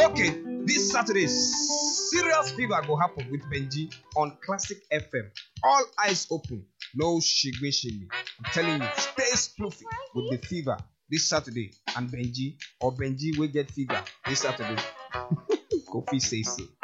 Okay, this Saturday, serious fever go happen with Benji on Classic FM. All eyes open, no shigby. I'm telling you, stay spoofy with the fever this Saturday and Benji will get fever this Saturday. Kofi says so.